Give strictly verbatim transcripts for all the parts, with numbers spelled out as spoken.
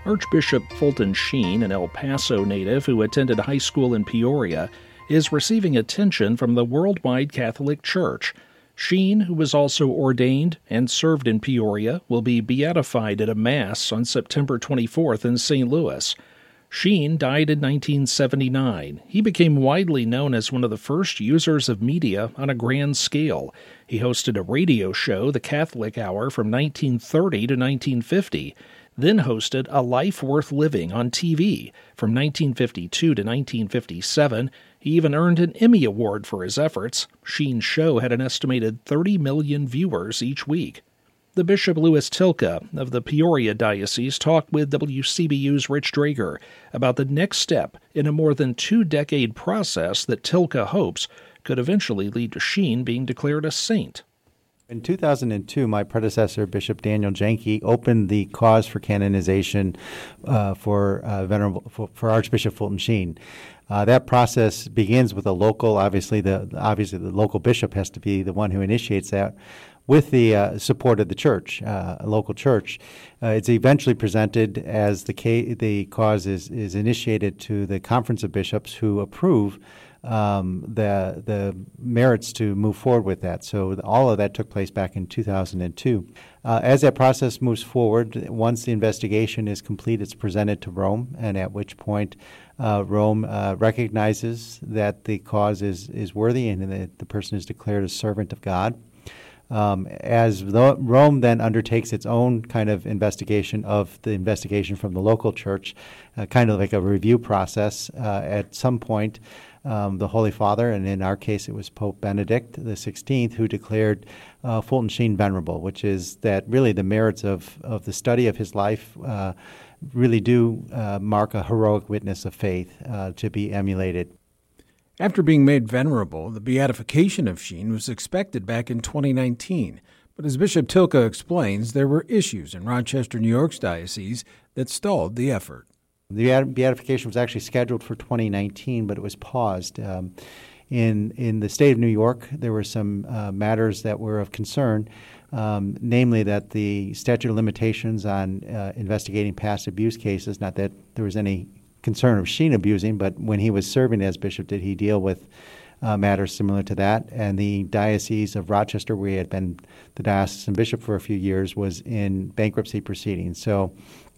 Archbishop Fulton Sheen, an El Paso native who attended high school in Peoria, is receiving attention from the worldwide Catholic Church. Sheen, who was also ordained and served in Peoria, will be beatified at a Mass on September twenty-fourth in Saint Louis. Sheen died in nineteen seventy-nine. He became widely known as one of the first users of media on a grand scale. He hosted a radio show, The Catholic Hour, from nineteen thirty to nineteen fifty, then hosted A Life Worth Living on T V from nineteen fifty-two to nineteen fifty-seven. He even earned an Emmy Award for his efforts. Sheen's show had an estimated thirty million viewers each week. The Bishop Louis Tilka of the Peoria Diocese talked with W C B U's Rich Drager about the next step in a more than two-decade process that Tilka hopes could eventually lead to Sheen being declared a saint. In two thousand two, my predecessor, Bishop Daniel Janke, opened the cause for canonization uh, for, uh, Venerable, for, for Archbishop Fulton Sheen. Uh, that process begins with a local, obviously the obviously the local bishop has to be the one who initiates that, with the uh, support of the church, uh, a local church. Uh, it's eventually presented as the ca- the cause is, is initiated to the Conference of Bishops, who approve um, the the merits to move forward with that. So all of that took place back in two thousand two. Uh, as that process moves forward, once the investigation is complete, it's presented to Rome, and at which point uh, Rome uh, recognizes that the cause is, is worthy and that the person is declared a servant of God. Um, as the, Rome then undertakes its own kind of investigation of the investigation from the local church, uh, kind of like a review process, uh, at some point, um, the Holy Father, and in our case it was Pope Benedict the sixteenth, who declared uh, Fulton Sheen venerable, which is that really the merits of, of the study of his life uh, really do uh, mark a heroic witness of faith uh, to be emulated. After being made venerable, the beatification of Sheen was expected back in twenty nineteen. But as Bishop Tilka explains, there were issues in Rochester, New York's diocese that stalled the effort. The beatification was actually scheduled for twenty nineteen, but it was paused. Um, in in the state of New York, there were some uh, matters that were of concern, um, namely that the statute of limitations on uh, investigating past abuse cases, not that there was any concern of Sheen abusing, but when he was serving as bishop, did he deal with uh, matters similar to that? And the Diocese of Rochester, where he had been the diocesan bishop for a few years, was in bankruptcy proceedings. So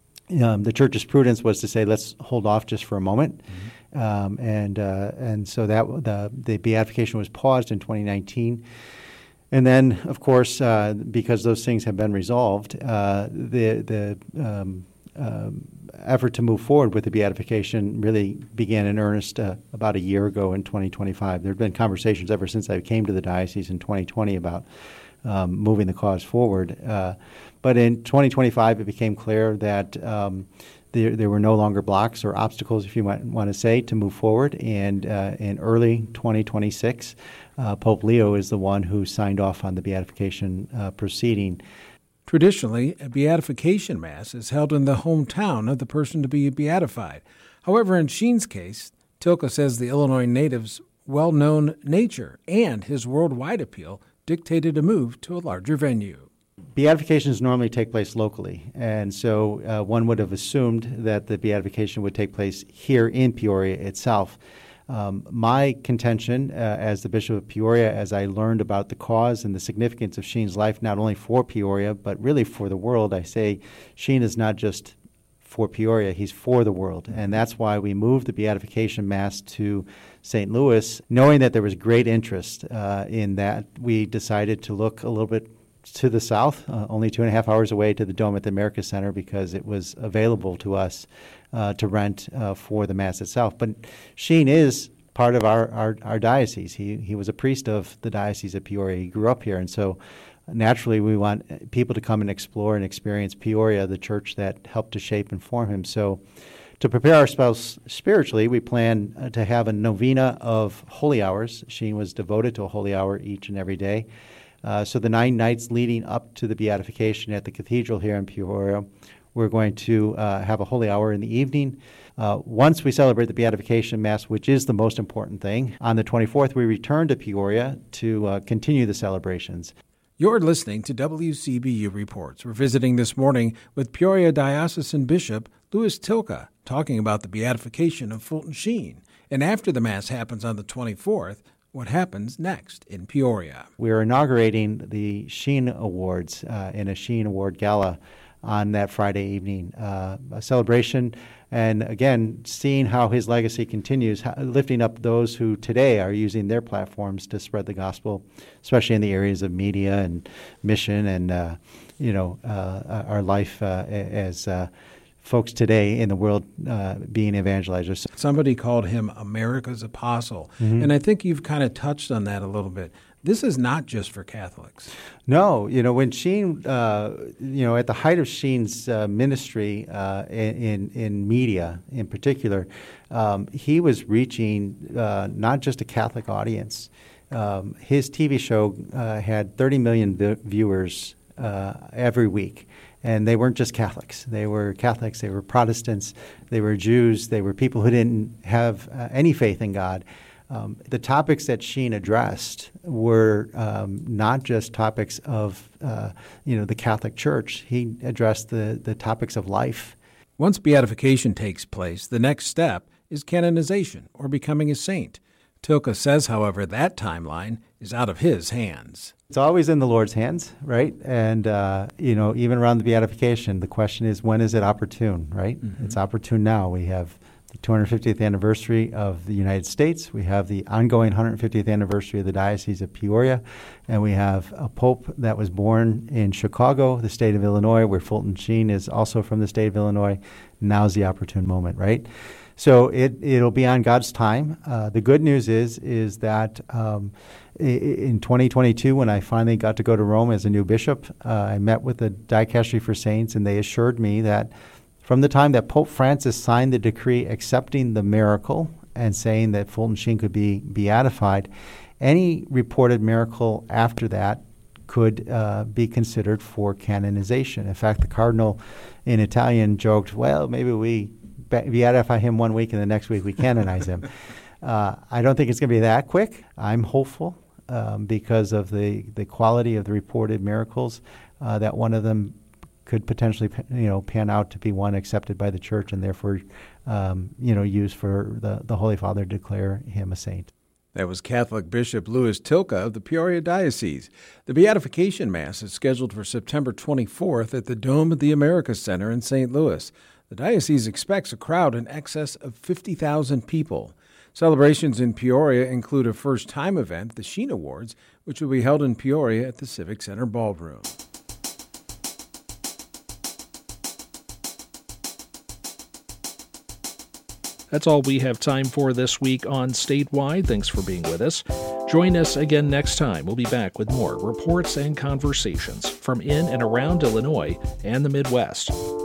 um, the church's prudence was to say, let's hold off just for a moment. Mm-hmm. Um, and uh, and so that the, the beatification was paused in twenty nineteen. And then, of course, uh, because those things have been resolved, uh, the the um, um, effort to move forward with the beatification really began in earnest uh, about a year ago in twenty twenty-five. There have been conversations ever since I came to the diocese in twenty twenty about um, moving the cause forward. Uh, but in twenty twenty-five, it became clear that um, there, there were no longer blocks or obstacles, if you might want to say, to move forward. And uh, in early twenty twenty-six, uh, Pope Leo is the one who signed off on the beatification uh, proceeding. Traditionally, a beatification mass is held in the hometown of the person to be beatified. However, in Sheen's case, Tilka says the Illinois native's well-known nature and his worldwide appeal dictated a move to a larger venue. Beatifications normally take place locally, and so uh, one would have assumed that the beatification would take place here in Peoria itself. Um, my contention uh, as the Bishop of Peoria, as I learned about the cause and the significance of Sheen's life, not only for Peoria, but really for the world, I say Sheen is not just for Peoria, he's for the world. And that's why we moved the beatification mass to Saint Louis. Knowing that there was great interest uh, in that, we decided to look a little bit to the south, uh, only two and a half hours away to the Dome at the America Center, because it was available to us uh, to rent uh, for the Mass itself. But Sheen is part of our, our, our diocese. He he was a priest of the Diocese of Peoria. He grew up here, and so naturally we want people to come and explore and experience Peoria, the church that helped to shape and form him. So to prepare ourselves spiritually, we plan uh, to have a novena of holy hours. Sheen was devoted to a holy hour each and every day. Uh, so the nine nights leading up to the beatification at the cathedral here in Peoria, we're going to uh, have a holy hour in the evening. Uh, once we celebrate the beatification mass, which is the most important thing, on the twenty-fourth we return to Peoria to uh, continue the celebrations. You're listening to W C B U Reports. We're visiting this morning with Peoria Diocesan Bishop Louis Tilka, talking about the beatification of Fulton Sheen. And after the Mass happens on the twenty-fourth, what happens next in Peoria? We're inaugurating the Sheen Awards uh, in a Sheen Award Gala on that Friday evening. Uh, a celebration, and again, seeing how his legacy continues, lifting up those who today are using their platforms to spread the gospel, especially in the areas of media and mission and, uh, you know, uh, our life uh, as uh, folks today in the world uh, being evangelizers. Somebody called him America's apostle, mm-hmm. and I think you've kind of touched on that a little bit. This is not just for Catholics. No, you know, when Sheen, uh, you know, at the height of Sheen's uh, ministry uh, in in media in particular, um, he was reaching uh, not just a Catholic audience. Um, his T V show uh, had thirty million vi- viewers uh, every week. And they weren't just Catholics. They were Catholics, they were Protestants, they were Jews, they were people who didn't have uh, any faith in God. Um, the topics that Sheen addressed were um, not just topics of, uh, you know, the Catholic Church. He addressed the, the topics of life. Once beatification takes place, the next step is canonization or becoming a saint. Tilka says, however, that timeline is out of his hands. It's always in the Lord's hands, right? And, uh, you know, even around the beatification, the question is, when is it opportune, right? Mm-hmm. It's opportune now. We have the two hundred fiftieth anniversary of the United States. We have the ongoing one hundred fiftieth anniversary of the Diocese of Peoria. And we have a pope that was born in Chicago, the state of Illinois, where Fulton Sheen is also from the state of Illinois. Now's the opportune moment, right? So it, it'll be on God's time. Uh, the good news is is that um, in twenty twenty-two, when I finally got to go to Rome as a new bishop, uh, I met with the Dicastery for Saints, and they assured me that from the time that Pope Francis signed the decree accepting the miracle and saying that Fulton Sheen could be beatified, any reported miracle after that could uh, be considered for canonization. In fact, the cardinal in Italian joked, well, maybe we beatify him one week and the next week we canonize him. Uh, I don't think it's going to be that quick. I'm hopeful um, because of the, the quality of the reported miracles uh, that one of them could potentially, you know, pan out to be one accepted by the Church and therefore, um, you know, used for the, the Holy Father to declare him a saint. That was Catholic Bishop Louis Tilka of the Peoria Diocese. The Beatification Mass is scheduled for September twenty-fourth at the Dome of the Americas Center in Saint Louis. The diocese expects a crowd in excess of fifty thousand people. Celebrations in Peoria include a first-time event, the Sheen Awards, which will be held in Peoria at the Civic Center Ballroom. That's all we have time for this week on Statewide. Thanks for being with us. Join us again next time. We'll be back with more reports and conversations from in and around Illinois and the Midwest.